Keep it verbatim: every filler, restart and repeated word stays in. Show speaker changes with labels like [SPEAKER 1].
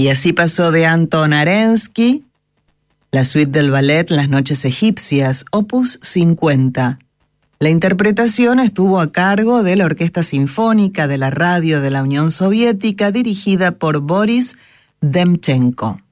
[SPEAKER 1] Y así pasó de Anton Arensky, la suite del ballet Las Noches Egipcias, opus cincuenta. La interpretación estuvo a cargo de la Orquesta Sinfónica de la Radio de la Unión Soviética, dirigida por Boris Demchenko.